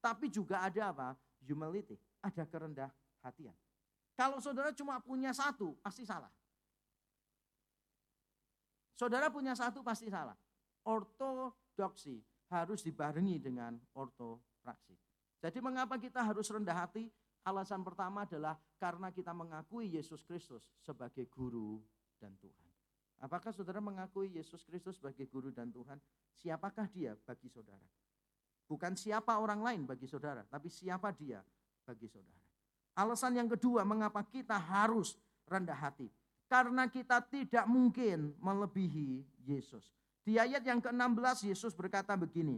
tapi juga ada apa? Humility, ada kerendah hatian. Kalau saudara cuma punya satu, pasti salah. Saudara punya satu, pasti salah. Ortodoksi harus dibarengi dengan ortopraksi. Jadi mengapa kita harus rendah hati? Alasan pertama adalah karena kita mengakui Yesus Kristus sebagai guru dan Tuhan. Apakah saudara mengakui Yesus Kristus sebagai guru dan Tuhan? Siapakah dia bagi saudara? Bukan siapa orang lain bagi saudara, tapi siapa dia bagi saudara. Alasan yang kedua mengapa kita harus rendah hati. Karena kita tidak mungkin melebihi Yesus. Di ayat yang ke-16 Yesus berkata begini.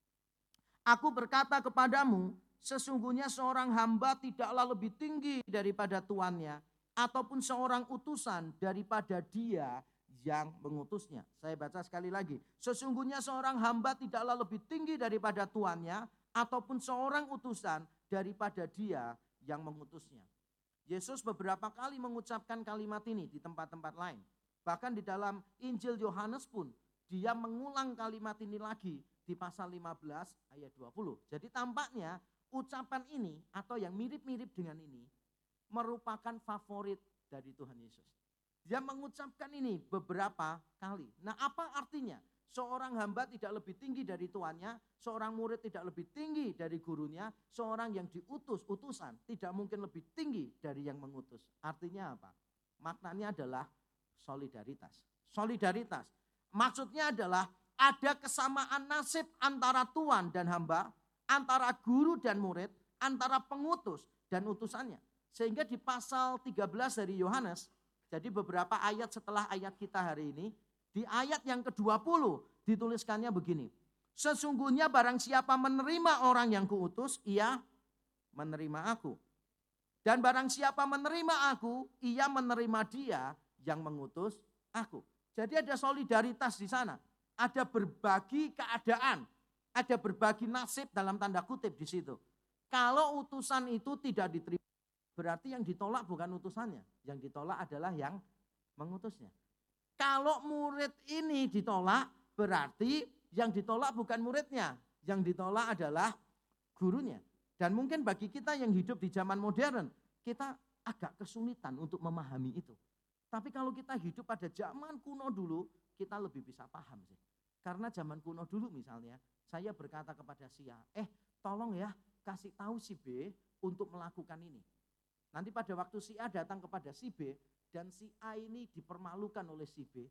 Aku berkata kepadamu, sesungguhnya seorang hamba tidaklah lebih tinggi daripada tuannya, ataupun seorang utusan daripada dia yang mengutusnya. Saya baca sekali lagi. Sesungguhnya seorang hamba tidaklah lebih tinggi daripada tuannya, ataupun seorang utusan daripada dia yang mengutusnya. Yesus beberapa kali mengucapkan kalimat ini di tempat-tempat lain. Bahkan di dalam Injil Yohanes pun dia mengulang kalimat ini lagi di pasal 15 ayat 20. Jadi tampaknya ucapan ini atau yang mirip-mirip dengan ini merupakan favorit dari Tuhan Yesus. Dia mengucapkan ini beberapa kali. Nah, apa artinya? Seorang hamba tidak lebih tinggi dari tuannya, seorang murid tidak lebih tinggi dari gurunya, seorang yang diutus, utusan, tidak mungkin lebih tinggi dari yang mengutus. Artinya apa? Maknanya adalah solidaritas. Solidaritas. Maksudnya adalah ada kesamaan nasib antara tuan dan hamba, antara guru dan murid, antara pengutus dan utusannya. Sehingga di pasal 13 dari Yohanes, jadi beberapa ayat setelah ayat kita hari ini, di ayat yang ke-20 dituliskannya begini. Sesungguhnya barang siapa menerima orang yang kuutus, ia menerima aku. Dan barang siapa menerima aku, ia menerima dia yang mengutus aku. Jadi ada solidaritas di sana. Ada berbagi keadaan. Ada berbagi nasib dalam tanda kutip di situ. Kalau utusan itu tidak diterima, berarti yang ditolak bukan utusannya. Yang ditolak adalah yang mengutusnya. Kalau murid ini ditolak, berarti yang ditolak bukan muridnya. Yang ditolak adalah gurunya. Dan mungkin bagi kita yang hidup di zaman modern, kita agak kesulitan untuk memahami itu. Tapi kalau kita hidup pada zaman kuno dulu, kita lebih bisa paham sih. Karena zaman kuno dulu misalnya, saya berkata kepada si A, tolong ya kasih tahu si B untuk melakukan ini. Nanti pada waktu si A datang kepada si B, dan si A ini dipermalukan oleh si B,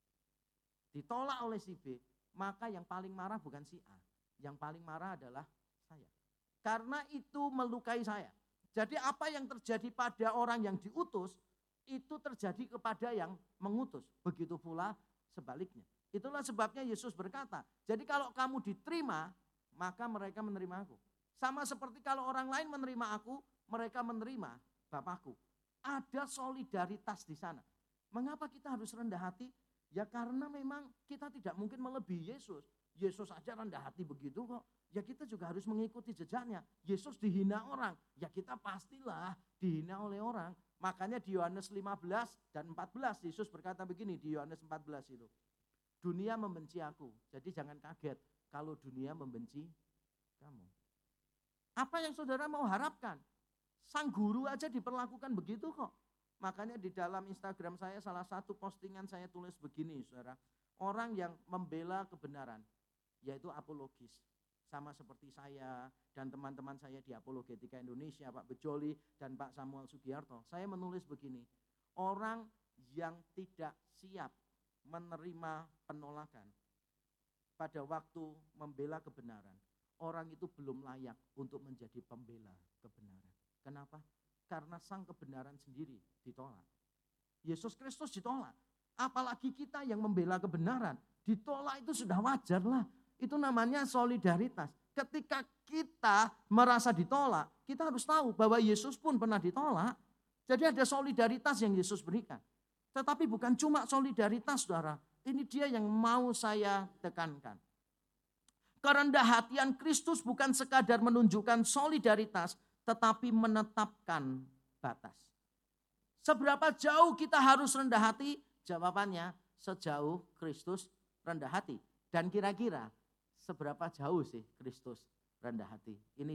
ditolak oleh si B, maka yang paling marah bukan si A. Yang paling marah adalah saya. Karena itu melukai saya. Jadi apa yang terjadi pada orang yang diutus, itu terjadi kepada yang mengutus. Begitu pula sebaliknya. Itulah sebabnya Yesus berkata, jadi kalau kamu diterima, maka mereka menerima aku. Sama seperti kalau orang lain menerima aku, mereka menerima Bapakku. Ada solidaritas di sana. Mengapa kita harus rendah hati? Ya karena memang kita tidak mungkin melebihi Yesus. Yesus aja rendah hati begitu kok. Ya kita juga harus mengikuti jejaknya. Yesus dihina orang. Ya kita pastilah dihina oleh orang. Makanya di Yohanes 15 dan 14 Yesus berkata begini di Yohanes 14 itu. Dunia membenci aku. Jadi jangan kaget kalau dunia membenci kamu. Apa yang saudara mau harapkan? Sang guru aja diperlakukan begitu kok. Makanya di dalam Instagram saya salah satu postingan saya tulis begini saudara. Orang yang membela kebenaran yaitu apologis. Sama seperti saya dan teman-teman saya di Apologetika Indonesia, Pak Bejoli dan Pak Samuel Sugiarto. Saya menulis begini. Orang yang tidak siap menerima penolakan pada waktu membela kebenaran. Orang itu belum layak untuk menjadi pembela kebenaran. Kenapa? Karena sang kebenaran sendiri ditolak. Yesus Kristus ditolak. Apalagi kita yang membela kebenaran. Ditolak itu sudah wajar lah. Itu namanya solidaritas. Ketika kita merasa ditolak, kita harus tahu bahwa Yesus pun pernah ditolak. Jadi ada solidaritas yang Yesus berikan. Tetapi bukan cuma solidaritas saudara. Ini dia yang mau saya tekankan. Kerendahan Kristus bukan sekadar menunjukkan solidaritas, tetapi menetapkan batas. Seberapa jauh kita harus rendah hati? Jawabannya sejauh Kristus rendah hati. Dan kira-kira seberapa jauh sih Kristus rendah hati? Ini